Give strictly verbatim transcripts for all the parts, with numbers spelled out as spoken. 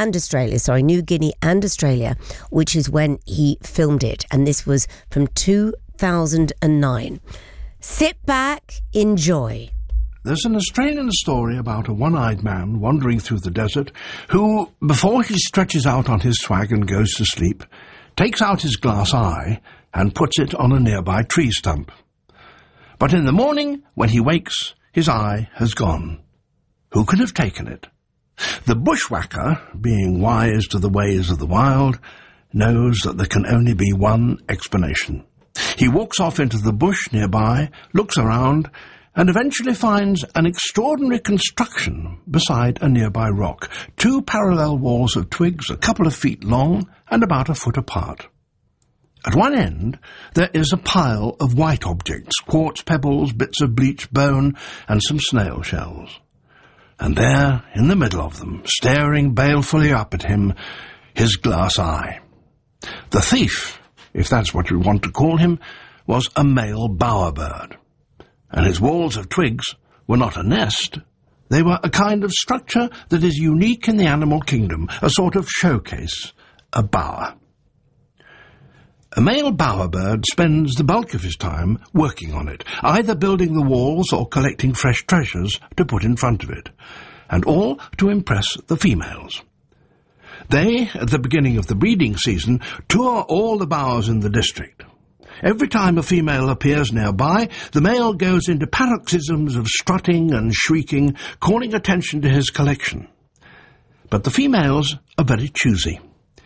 and Australia, sorry, New Guinea and Australia, which is when he filmed it. And this was from two thousand nine. Sit back, enjoy. There's an Australian story about a one-eyed man wandering through the desert who, before he stretches out on his swag and goes to sleep, takes out his glass eye and puts it on a nearby tree stump. But in the morning, when he wakes, his eye has gone. Who could have taken it? The bushwhacker, being wise to the ways of the wild, knows that there can only be one explanation. He walks off into the bush nearby, looks around, and eventually finds an extraordinary construction beside a nearby rock. Two parallel walls of twigs a couple of feet long and about a foot apart. At one end there is a pile of white objects, quartz pebbles, bits of bleached bone, and some snail shells. And there, in the middle of them, staring balefully up at him, his glass eye. The thief, if that's what you want to call him, was a male bowerbird. And his walls of twigs were not a nest. They were a kind of structure that is unique in the animal kingdom, a sort of showcase, a bower. A male bowerbird spends the bulk of his time working on it, either building the walls or collecting fresh treasures to put in front of it, and all to impress the females. They, at the beginning of the breeding season, tour all the bowers in the district. Every time a female appears nearby, the male goes into paroxysms of strutting and shrieking, calling attention to his collection. But the females are very choosy.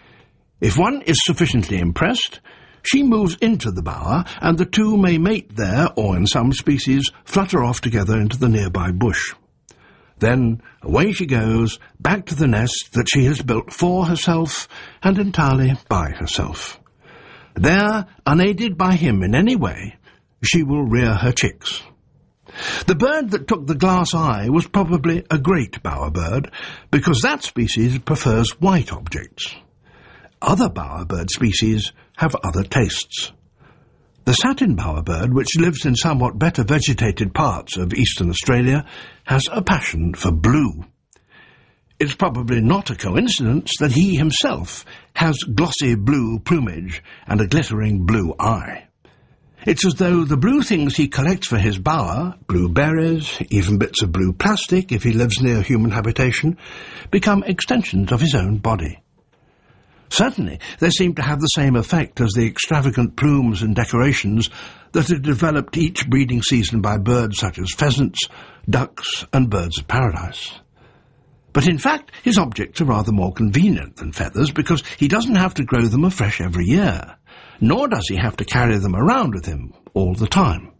If one is sufficiently impressed, she moves into the bower, and the two may mate there, or in some species, flutter off together into the nearby bush. Then away she goes, back to the nest that she has built for herself and entirely by herself. There, unaided by him in any way, she will rear her chicks. The bird that took the glass eye was probably a great bowerbird, because that species prefers white objects. Other bowerbird species have other tastes. The satin bowerbird, which lives in somewhat better vegetated parts of eastern Australia, has a passion for blue. It's probably not a coincidence that he himself has glossy blue plumage and a glittering blue eye. It's as though the blue things he collects for his bower, blue berries, even bits of blue plastic if he lives near human habitation, become extensions of his own body. Certainly, they seem to have the same effect as the extravagant plumes and decorations that are developed each breeding season by birds such as pheasants, ducks, and birds of paradise. But in fact, his objects are rather more convenient than feathers, because he doesn't have to grow them afresh every year, nor does he have to carry them around with him all the time.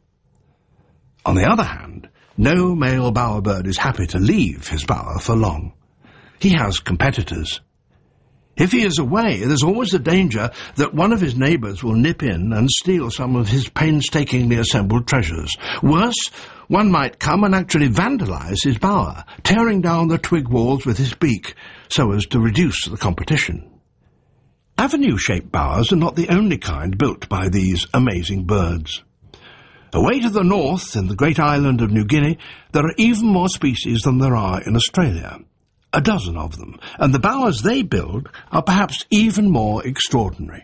On the other hand, no male bowerbird is happy to leave his bower for long. He has competitors. If he is away, there's always the danger that one of his neighbours will nip in and steal some of his painstakingly assembled treasures. Worse, one might come and actually vandalise his bower, tearing down the twig walls with his beak, so as to reduce the competition. Avenue-shaped bowers are not the only kind built by these amazing birds. Away to the north, in the great island of New Guinea, there are even more species than there are in Australia. A dozen of them, and the bowers they build are perhaps even more extraordinary.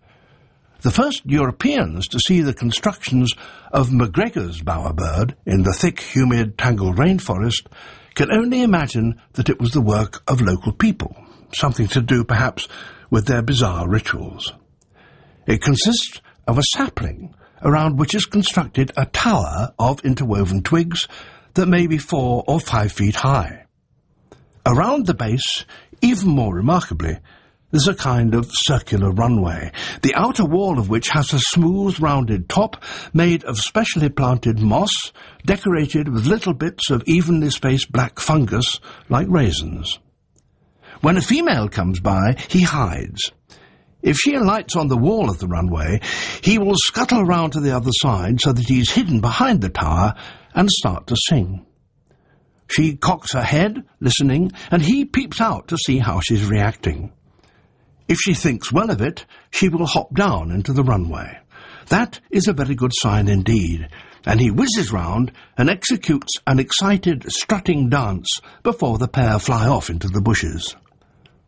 The first Europeans to see the constructions of McGregor's bowerbird in the thick, humid, tangled rainforest can only imagine that it was the work of local people, something to do perhaps with their bizarre rituals. It consists of a sapling around which is constructed a tower of interwoven twigs that may be four or five feet high. Around the base, even more remarkably, there's a kind of circular runway, the outer wall of which has a smooth, rounded top made of specially planted moss, decorated with little bits of evenly spaced black fungus like raisins. When a female comes by, he hides. If she alights on the wall of the runway, he will scuttle round to the other side so that he is hidden behind the tower and start to sing. She cocks her head, listening, and he peeps out to see how she's reacting. If she thinks well of it, she will hop down into the runway. That is a very good sign indeed, and he whizzes round and executes an excited, strutting dance before the pair fly off into the bushes.